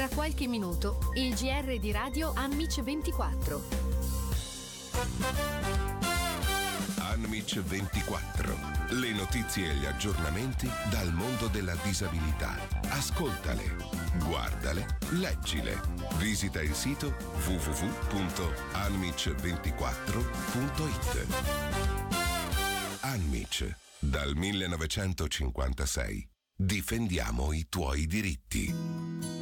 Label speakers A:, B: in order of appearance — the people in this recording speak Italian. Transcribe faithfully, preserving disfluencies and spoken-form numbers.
A: Tra qualche minuto il G R di Radio Anmic ventiquattro.
B: Anmic ventiquattro. Le notizie e gli aggiornamenti dal mondo della disabilità. Ascoltale, guardale, leggile. Visita il sito w w w punto anmic ventiquattro punto it. Anmic, dal millenovecentocinquantasei. Difendiamo i tuoi diritti.